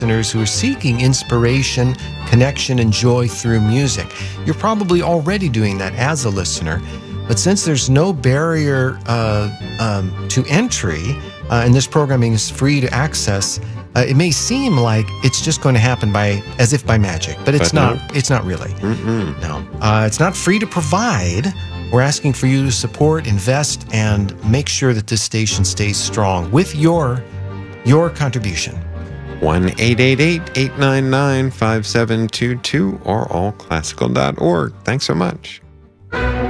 listeners who are seeking inspiration, connection, and joy through music. You're probably already doing that as a listener, but since there's no barrier to entry, and this programming is free to access, it may seem like it's just going to happen as if by magic, but it's not. No. It's not really. No, it's not free to provide. We're asking for you to support, invest, and make sure that this station stays strong with your contribution. 1-888-899-5722 or allclassical.org. Thanks so much.